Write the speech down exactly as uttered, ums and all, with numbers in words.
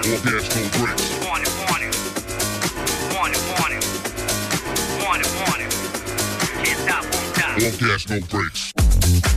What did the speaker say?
All gas, no brakes. Want it, want it. Want it, want it. Want it, want it. Can't stop, won't stop. All gas, no brakes.